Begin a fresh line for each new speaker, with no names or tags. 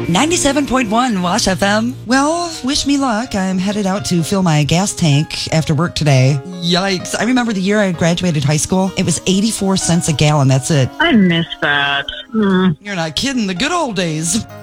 97.1 Wash FM. Well, wish me luck. I'm headed out to fill my gas tank after work today. Yikes. I remember the year I graduated high school. It was 84 cents a gallon. That's it.
I miss that.
You're not kidding. The good old days.